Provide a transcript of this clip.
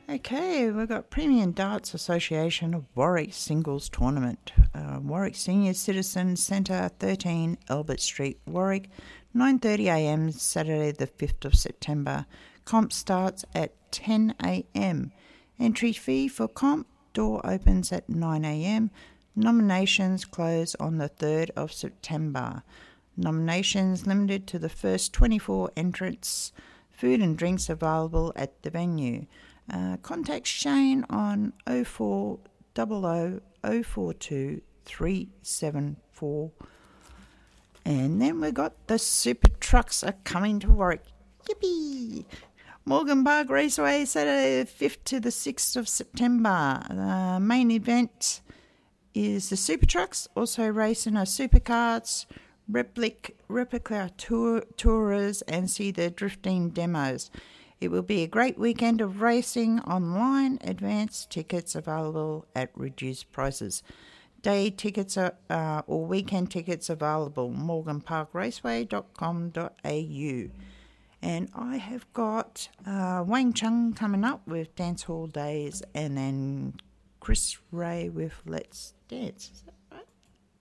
Okay, we've got Premium Darts Association of Warwick Singles Tournament. Warwick Senior Citizen Centre, 13 Albert Street, Warwick, 9:30am, Saturday the 5th of September. Comp starts at 10am. Entry fee for comp, door opens at 9am. Nominations close on the 3rd of September. Nominations limited to the first 24 entrants. Food and drinks available at the venue. Contact Shane on 0400 042 374. And then we got the super trucks are coming to Warwick. Yippee! Morgan Park Raceway, Saturday the 5th to the 6th of September. The main event is the super trucks, also racing are supercarts, replica tourers, and see the drifting demos. It will be a great weekend of racing online. Advance tickets available at reduced prices. Day tickets or weekend tickets available. morganparkraceway.com.au. And I have got Wang Chung coming up with Dance Hall Days, and then Chris Ray with Let's Dance.